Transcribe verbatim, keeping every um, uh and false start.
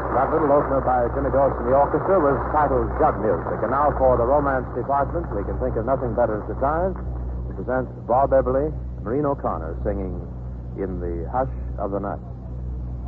That little opener by Jimmy Dawson, the orchestra, was titled Jug Music. And now for the romance department, we can think of nothing better at the time to present Bob Eberly and Maureen O'Connor singing In the Hush of the Night.